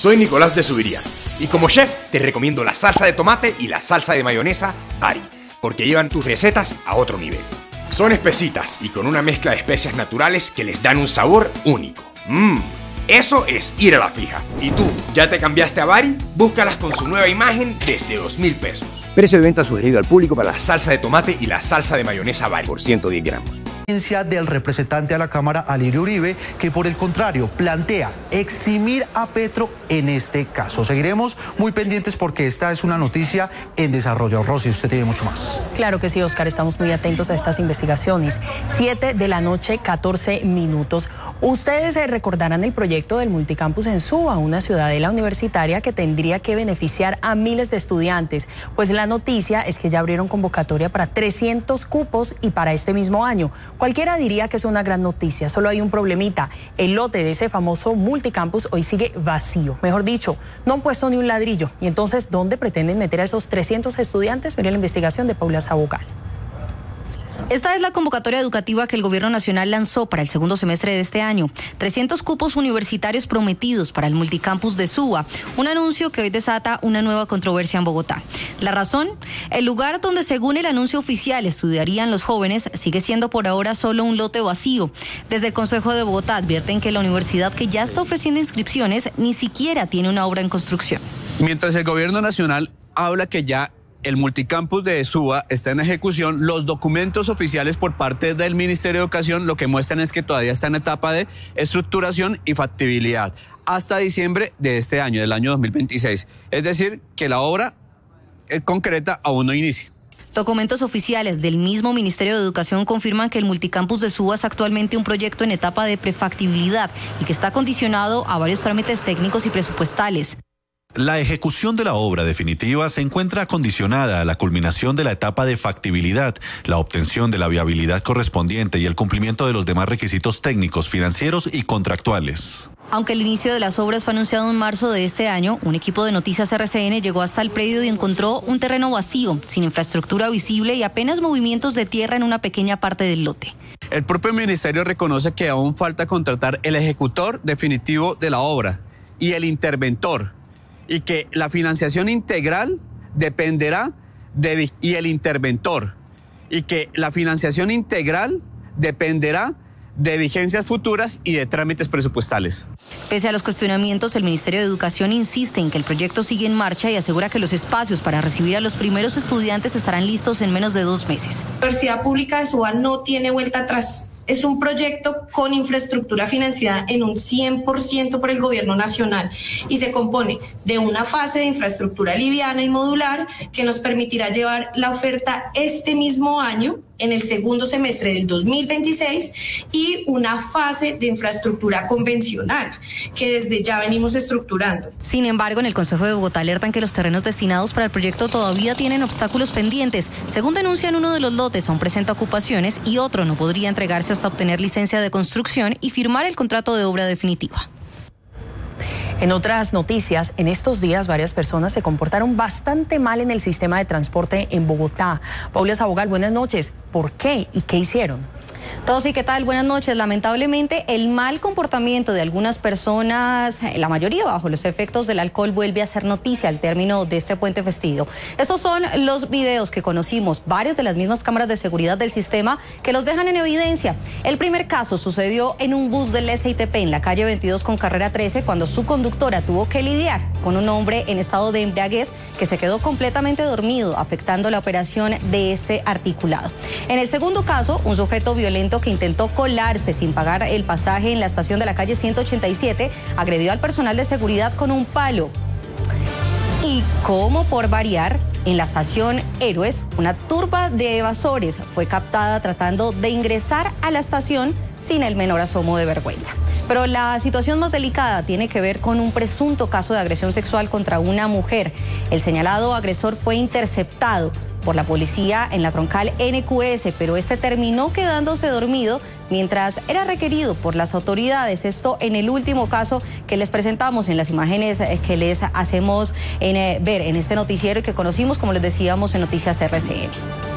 Soy Nicolás de Subiría y como chef te recomiendo la salsa de tomate y la salsa de mayonesa Bari, porque llevan tus recetas a otro nivel. Son espesitas y con una mezcla de especias naturales que les dan un sabor único. Eso es ir a la fija. ¿Y tú, ya te cambiaste a Bari? Búscalas con su nueva imagen desde 2,000 pesos. Precio de venta sugerido al público para La salsa de tomate y la salsa de mayonesa Bari por 110 gramos. Del representante a la Cámara, Alirio Uribe, que por el contrario plantea eximir a Petro en este caso. Seguiremos muy pendientes porque esta es una noticia en desarrollo. Rosy, usted tiene mucho más. Claro que sí, Oscar, estamos muy atentos a estas investigaciones. 7 de la noche, 14 minutos. Ustedes recordarán el proyecto del multicampus en Suba, una ciudadela universitaria que tendría que beneficiar a miles de estudiantes. Pues la noticia es que ya abrieron convocatoria para 300 cupos y para este mismo año. Cualquiera diría que es una gran noticia, solo hay un problemita. El lote de ese famoso multicampus hoy sigue vacío. Mejor dicho, no han puesto ni un ladrillo. Y entonces, ¿dónde pretenden meter a esos 300 estudiantes? Mire la investigación de Paula Sabogal. Esta es la convocatoria educativa que el Gobierno Nacional lanzó para el segundo semestre de este año. 300 cupos universitarios prometidos para el multicampus de Suba. Un anuncio que hoy desata una nueva controversia en Bogotá. La razón, el lugar donde según el anuncio oficial estudiarían los jóvenes sigue siendo por ahora solo un lote vacío. Desde el Consejo de Bogotá advierten que la universidad que ya está ofreciendo inscripciones ni siquiera tiene una obra en construcción. Mientras el Gobierno Nacional habla que ya el multicampus de Suba está en ejecución, los documentos oficiales por parte del Ministerio de Educación lo que muestran es que todavía está en etapa de estructuración y factibilidad hasta diciembre de este año, del año 2026. Es decir, que la obra concreta aún no inicia. Documentos oficiales del mismo Ministerio de Educación confirman que el multicampus de Suba es actualmente un proyecto en etapa de prefactibilidad y que está condicionado a varios trámites técnicos y presupuestales. La ejecución de la obra definitiva se encuentra condicionada a la culminación de la etapa de factibilidad, la obtención de la viabilidad correspondiente y el cumplimiento de los demás requisitos técnicos, financieros y contractuales. Aunque el inicio de las obras fue anunciado en marzo de este año, un equipo de Noticias RCN llegó hasta el predio y encontró un terreno vacío, sin infraestructura visible y apenas movimientos de tierra en una pequeña parte del lote. El propio ministerio reconoce que aún falta contratar el ejecutor definitivo de la obra y el interventor, y que la financiación integral dependerá de vigencias futuras y de trámites presupuestales. Pese a los cuestionamientos, el Ministerio de Educación insiste en que el proyecto sigue en marcha y asegura que los espacios para recibir a los primeros estudiantes estarán listos en menos de 2 meses. La Universidad Pública de Suba no tiene vuelta atrás. Es un proyecto con infraestructura financiada en un 100% por el Gobierno Nacional y se compone de una fase de infraestructura liviana y modular que nos permitirá llevar la oferta este mismo año, en el segundo semestre del 2026, y una fase de infraestructura convencional que desde ya venimos estructurando. Sin embargo, en el Consejo de Bogotá alertan que los terrenos destinados para el proyecto todavía tienen obstáculos pendientes. Según denuncian, uno de los lotes aún presenta ocupaciones y otro no podría entregarse hasta obtener licencia de construcción y firmar el contrato de obra definitiva. En otras noticias, en estos días varias personas se comportaron bastante mal en el sistema de transporte en Bogotá. Paula Sabogal, buenas noches. ¿Por qué y qué hicieron? Rosy, ¿qué tal? Buenas noches. Lamentablemente, el mal comportamiento de algunas personas, la mayoría bajo los efectos del alcohol, vuelve a ser noticia al término de este puente festivo. Estos son los videos que conocimos, varios de las mismas cámaras de seguridad del sistema que los dejan en evidencia. El primer caso sucedió en un bus del SITP en la calle 22 con carrera 13, cuando su conductora tuvo que lidiar con un hombre en estado de embriaguez que se quedó completamente dormido, afectando la operación de este articulado. En el segundo caso, un sujeto violento que intentó colarse sin pagar el pasaje en la estación de la calle 187 agredió al personal de seguridad con un palo. Y como por variar, en la estación Héroes, una turba de evasores fue captada tratando de ingresar a la estación sin el menor asomo de vergüenza. Pero la situación más delicada tiene que ver con un presunto caso de agresión sexual contra una mujer. El señalado agresor fue interceptado por la policía en la troncal NQS, pero este terminó quedándose dormido mientras era requerido por las autoridades. Esto en el último caso que les presentamos en las imágenes que les hacemos ver en este noticiero y que conocimos, como les decíamos, en Noticias RCN.